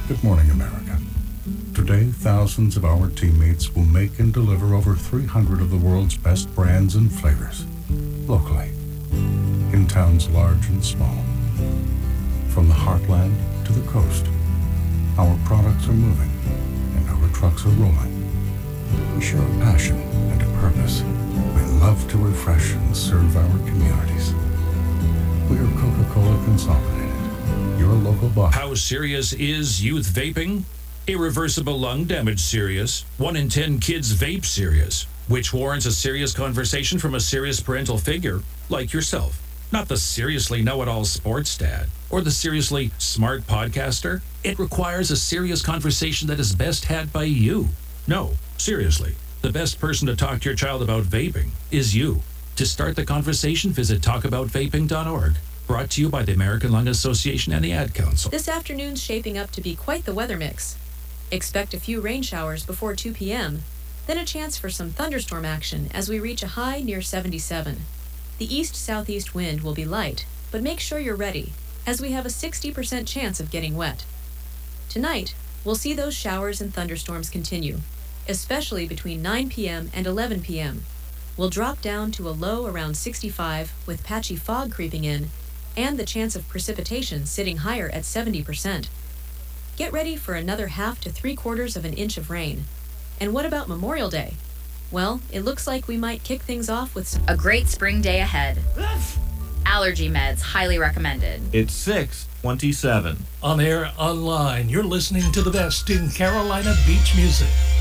Good morning, America. Today, thousands of our teammates will make and deliver over 300 of the world's best brands and flavors, locally, in towns large and small. From the heartland to the coast, our products are moving and our trucks are rolling. We share a passion and a purpose. We love to refresh and serve our communities. We are Coca-Cola Consolidated, your local boss. How serious is youth vaping? Irreversible lung damage serious. 1 in 10 kids vape serious, which warrants a serious conversation from a serious parental figure like yourself. Not the seriously know-it-all sports dad or the seriously smart podcaster. It requires a serious conversation that is best had by you. No, seriously, the best person to talk to your child about vaping is you. To start the conversation, visit talkaboutvaping.org. Brought to you by the American Lung Association and the Ad Council. This afternoon's shaping up to be quite the weather mix. Expect a few rain showers before 2 p.m., then a chance for some thunderstorm action as we reach a high near 77. The east-southeast wind will be light, but make sure you're ready, as we have a 60% chance of getting wet. Tonight, we'll see those showers and thunderstorms continue, especially between 9 p.m. and 11 p.m. We'll drop down to a low around 65 with patchy fog creeping in, and the chance of precipitation sitting higher at 70%. Get ready for another half to 3/4 of an inch of rain. And what about Memorial Day? Well, it looks like we might kick things off with a great spring day ahead. Allergy meds, highly recommended. It's 6:27. On air, online, you're listening to the best in Carolina beach music.